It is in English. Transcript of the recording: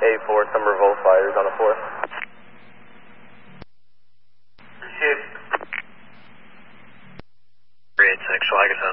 A4, Somerville fires on a 4. Shit. 386, Flag is on